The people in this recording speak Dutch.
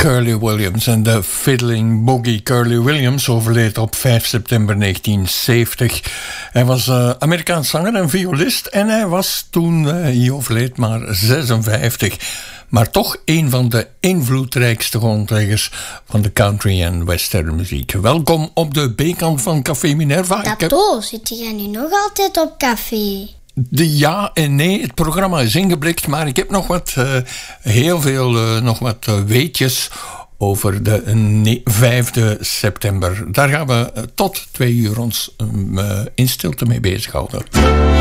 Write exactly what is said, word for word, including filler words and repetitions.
Curly Williams en de Fiddling Boogie. Curly Williams overleed op vijf september negentien zeventig. Hij was uh, Amerikaans zanger en violist en hij was toen uh, hij overleed maar zesenvijftig. Maar toch een van de invloedrijkste grondleggers van de country en western muziek. Welkom op de B-kant van Café Minerva. Tato, heb... zit jij nu nog altijd op café? De ja en nee, het programma is ingeblikt, maar ik heb nog wat, uh, heel veel, uh, nog wat uh, weetjes over de uh, vijfde september. Daar gaan we uh, tot twee uur ons uh, in stilte mee bezighouden.